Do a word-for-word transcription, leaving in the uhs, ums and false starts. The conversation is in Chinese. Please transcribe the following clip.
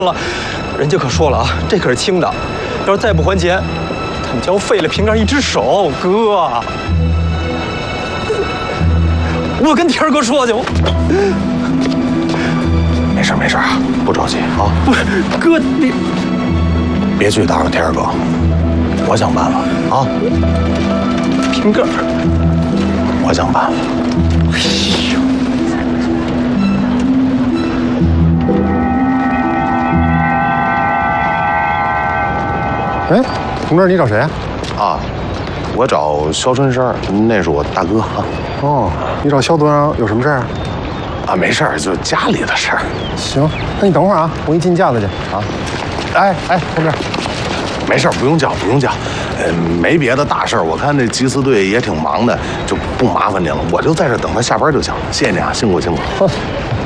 了，人家可说了啊，这可是轻的，要是再不还钱，他们将废了瓶盖一只手。哥，我跟天儿哥说去。我没事没事啊，不着急啊。 不是，哥你别去打扰天儿哥，我想办了啊。 瓶盖， 我想办了。 哎呦！ 哎，同志，你找谁啊？ 啊，我找肖春生，那是我大哥。 哦，你找肖多长有什么事儿？ 啊，没事儿，就家里的事儿。 行，那你等会儿啊，我给你进架子去啊。哎哎，同志， 没事儿，不用叫，不用叫。呃，没别的大事儿，我看这缉私队也挺忙的，就不麻烦您了。我就在这等他下班就行了。谢谢您啊，辛苦辛苦。